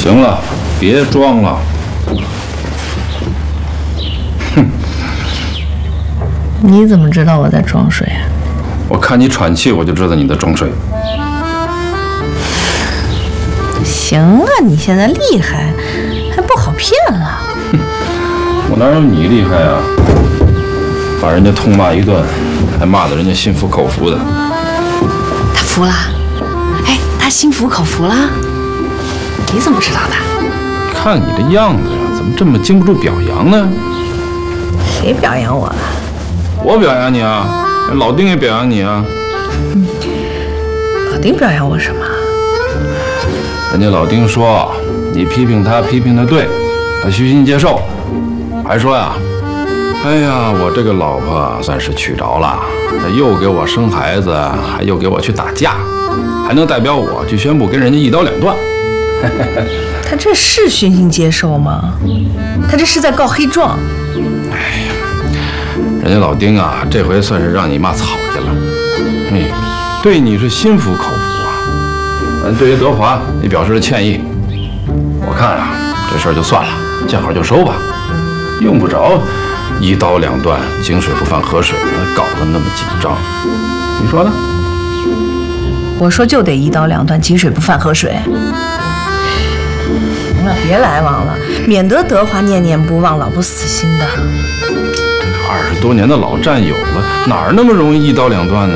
行了，别装了。哼， 你怎么知道我在装水啊？ 我看你喘气，我就知道你在装水。 行啊，你现在厉害，还不好骗了。 哼，我哪有你厉害啊？把人家痛骂一顿，还骂得人家心服口服的。 他服了？哎，他心服口服了？你怎么知道的？ 看你这样子呀，怎么这么经不住表扬呢？ 谁表扬我了？ 我表扬你啊，老丁也表扬你啊。 老丁表扬我什么？ 人家老丁说你批评他批评的对，他虚心接受，还说呀，哎呀，我这个老婆算是娶着了，他又给我生孩子，还又给我去打架，还能代表我去宣布跟人家一刀两断。 他这是虚心接受吗？他这是在告黑状。 哎呀，人家老丁啊，这回算是让你骂草去了。对你是心服口服啊。对于德华，你表示了歉意。我看啊，这事儿就算了，见好就收吧，用不着一刀两断，井水不犯河水，搞得那么紧张。你说呢？ 我说就得一刀两断，井水不犯河水。行了，别来往了，免得德华念念不忘，老不死心的。 20多年的老战友了，哪儿那么容易一刀两断呢？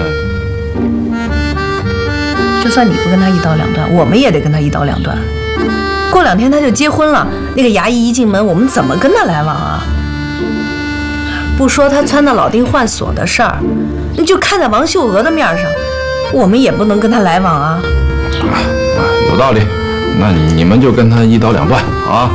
就算你不跟他一刀两断，我们也得跟他一刀两断。过2天他就结婚了，那个衙役一进门，我们怎么跟他来往啊？不说他撺掇老丁换锁的事儿，那就看在王秀娥的面上，我们也不能跟他来往啊。 有道理，那你们就跟他一刀两断啊。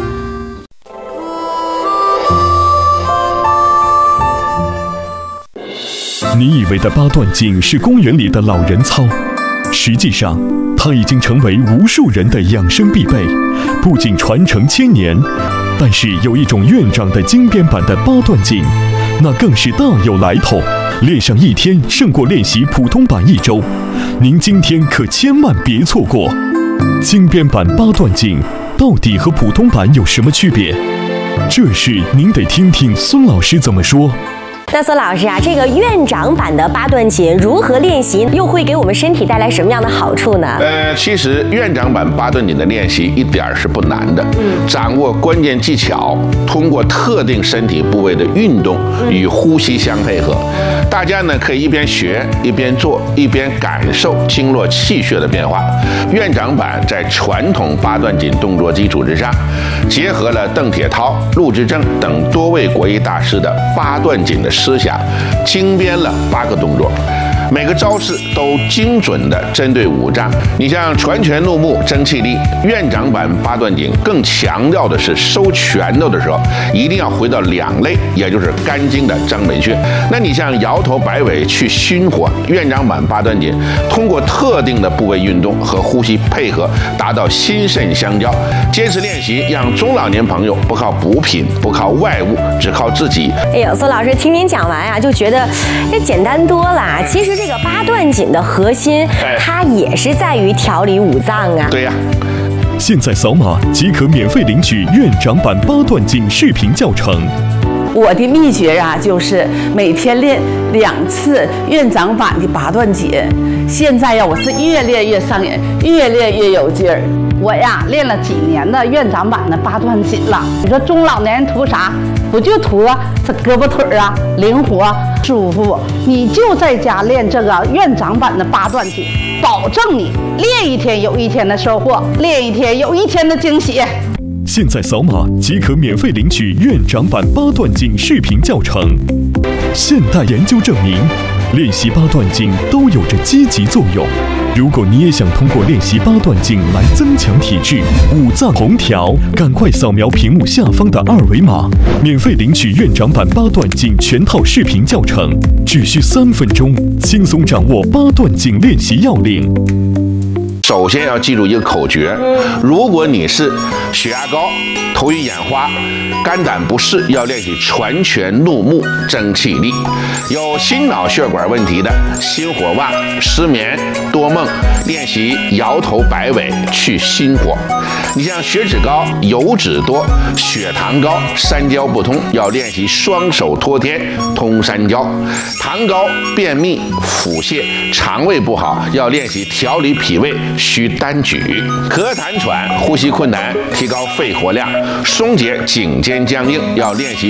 你以为的八段锦是公园里的老人操，实际上它已经成为无数人的养生必备，不仅传承1000年，但是有一种院长的精编版的八段锦，那更是大有来头，练上1天胜过练习普通版1周，您今天可千万别错过。精编版八段锦到底和普通版有什么区别？这事您得听听孙老师怎么说。 那孙老师啊，这个院长版的八段锦如何练习，又会给我们身体带来什么样的好处呢？ 其实院长版八段锦的练习一点是不难的，掌握关键技巧，通过特定身体部位的运动与呼吸相配合。大家呢可以一边学一边做，一边感受经络气血的变化。院长版在传统八段锦动作基础之上，结合了邓铁涛、陆之正等多位国医大师的八段锦的思想，精编了8个动作，每个招式都精准地针对五脏。你像拳拳怒目争气力，院长版八段锦更强调的是收拳头的时候一定要回到2肋，也就是肝经的张本穴。那你像摇头摆尾去熏火，院长版八段锦通过特定的部位运动和呼吸配合，达到心肾相交。坚持练习，让中老年朋友不靠补品，不靠外物，只靠自己。 哎呦，孙老师听您讲完啊，就觉得这简单多了。其实这个八段锦的核心，它也是在于调理五脏啊。 对呀。 现在扫码即可免费领取院长版八段锦视频教程。 我的秘诀啊，就是每天练2次院长版的八段锦。现在呀，我是越练越上瘾，越练越有劲儿。我呀，练了几年的院长版的八段锦了。你说中老年人图啥？不就图这胳膊腿啊灵活舒服？你就在家练这个院长版的八段锦，保证你练1天有1天的收获，练1天有1天的惊喜。 现在扫码即可免费领取院长版八段锦视频教程。现代研究证明，练习八段锦都有着积极作用。如果你也想通过练习八段锦来增强体质、五脏同调，赶快扫描屏幕下方的2维码，免费领取院长版八段锦全套视频教程，只需3分钟，轻松掌握八段锦练习要领。 首先要记住一个口诀：如果你是血压高、头晕眼花、肝胆不适，要练习传拳怒目争气力；有心脑血管问题的，心火旺、失眠、多梦，练习摇头摆尾去心火。你像血脂高、油脂多、血糖高、三焦不通，要练习双手托天通三焦；糖高、便秘、腹泻、肠胃不好，要练习调理脾胃需单举；咳痰喘、呼吸困难，提高肺活量，松解颈肩僵硬，要练习